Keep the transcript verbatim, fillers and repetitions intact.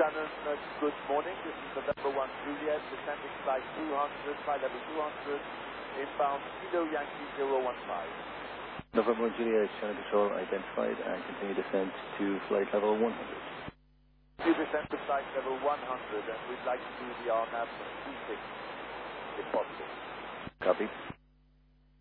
Shannon, uh, good morning. This is November one Juliet, descending flight two hundred, flight level two hundred, inbound Kilo Yankee zero one five. November one Juliet, Shannon Control identified and continue descent to flight level one hundred. You descend to flight level one hundred and we'd like to do the R NAV three six if possible. Copy.